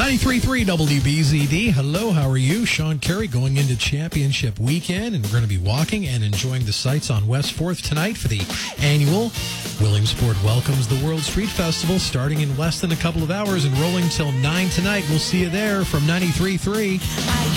93.3 WBZD. Hello, how are you? Sean Carey going into championship weekend, and we're going to be walking and enjoying the sights on West 4th tonight for the annual Williamsport Welcomes the World Street Festival, starting in less than a couple of hours and rolling till 9 tonight. We'll see you there from 93.3.